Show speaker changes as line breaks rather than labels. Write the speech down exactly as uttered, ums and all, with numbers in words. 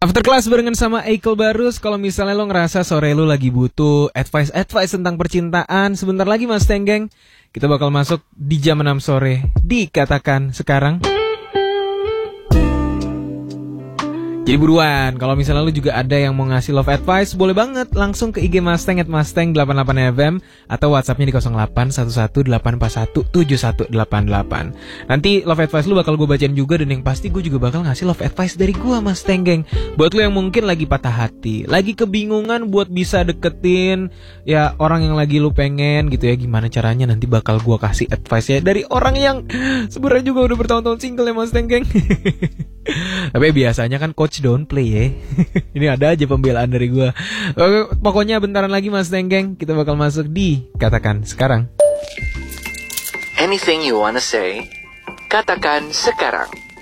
After Class barengan sama Eikel Barus. Kalau misalnya lo ngerasa sore lo lagi butuh advice-advice tentang percintaan, sebentar lagi Mas Tenggeng, kita bakal masuk di jam enam sore di Katakan Sekarang. Jadi buruan, kalau misalnya lu juga ada yang mau ngasih love advice, boleh banget langsung ke I G Mustang at Mustang delapan delapan F M atau WhatsAppnya di nol delapan satu satu delapan empat satu tujuh satu delapan delapan. Nanti love advice lu bakal gue bacain juga, dan yang pasti gue juga bakal ngasih love advice dari gue, Mas Tenggeng. Buat lu yang mungkin lagi patah hati, lagi kebingungan buat bisa deketin ya orang yang lagi lu pengen gitu ya, gimana caranya, nanti bakal gue kasih advice ya dari orang yang sebenarnya juga udah bertahun-tahun single ya, Mas Tenggeng. Tapi biasanya kan coach don't play ya. Ini ada aja pembelaan dari gue. Oke, pokoknya bentaran lagi Mas Tenggeng, kita bakal masuk di Katakan Sekarang.
Anything you wanna say, katakan sekarang.